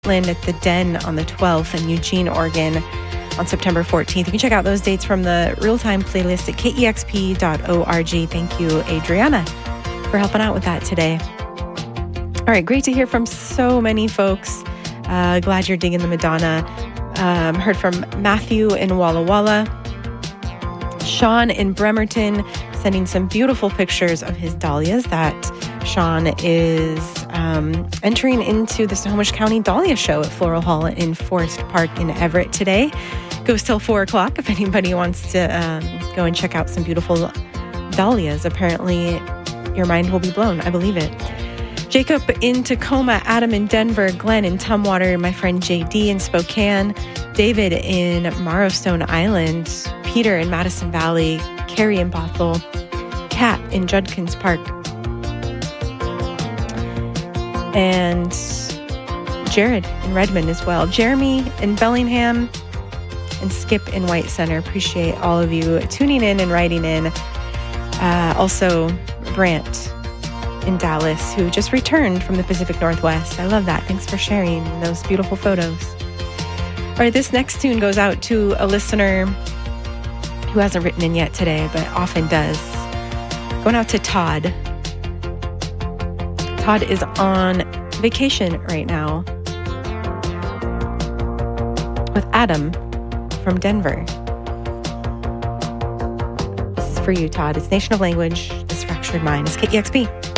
at the Den on the 12th, and Eugene, Oregon on September 14th. You can check out those dates from the real-time playlist at kexp.org. Thank you, Adriana, for helping out with that today. All right, great to hear from so many folks. Glad you're digging the Madonna. Heard from Matthew in Walla Walla. Sean in Bremerton sending some beautiful pictures of his dahlias that Sean is entering into the Snohomish County Dahlia Show at Floral Hall in Forest Park in Everett today. Goes till 4 o'clock if anybody wants to go and check out some beautiful dahlias. Apparently, your mind will be blown. I believe it. Jacob in Tacoma, Adam in Denver, Glenn in Tumwater, my friend JD in Spokane, David in Marrowstone Island, Peter in Madison Valley, Carrie in Bothell, Kat in Judkins Park, and Jared in Redmond as well. Jeremy in Bellingham and Skip in White Center. Appreciate all of you tuning in and writing in. Also, Brant in Dallas, who just returned from the Pacific Northwest. I love that. Thanks for sharing those beautiful photos. All right, this next tune goes out to a listener who hasn't written in yet today, but often does. Going out to Todd. Todd is on vacation right now with Adam from Denver. This is for you, Todd. It's Nation of Language. This Fractured Mind. It's KEXP.